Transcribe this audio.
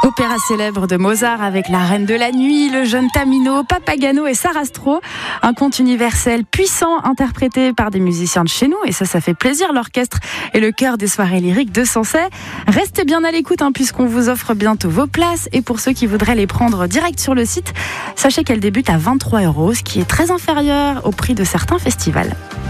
Opéra célèbre de Mozart avec la Reine de la Nuit, le jeune Tamino, Papagano et Sarastro. Un conte universel puissant interprété par des musiciens de chez nous. Et ça fait plaisir, l'orchestre et le chœur des soirées lyriques de Sancey. Restez bien à l'écoute puisqu'on vous offre bientôt vos places. Et pour ceux qui voudraient les prendre direct sur le site, sachez qu'elles débutent à 23 €, ce qui est très inférieur au prix de certains festivals.